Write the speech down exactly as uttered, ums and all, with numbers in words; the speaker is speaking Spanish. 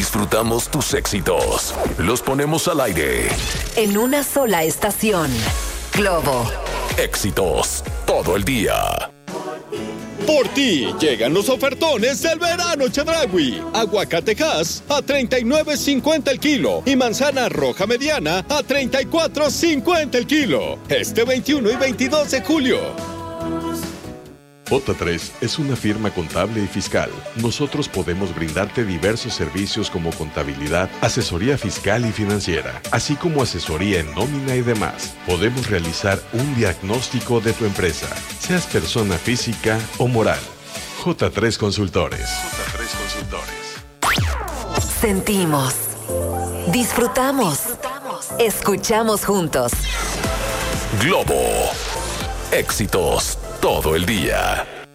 disfrutamos tus éxitos. Los ponemos al aire. En una sola estación. Globo. Éxitos todo el día. Por ti llegan los ofertones del verano Chedraui. Aguacate Hass a treinta y nueve cincuenta el kilo y manzana roja mediana a treinta y cuatro cincuenta el kilo. Este veintiuno y veintidós de julio. J tres es una firma contable y fiscal. Nosotros podemos brindarte diversos servicios como contabilidad, asesoría fiscal y financiera, así como asesoría en nómina y demás. Podemos realizar un diagnóstico de tu empresa, seas persona física o moral. J tres Consultores. J tres Consultores. Sentimos. Disfrutamos. Escuchamos juntos. Globo. Éxitos todo el día.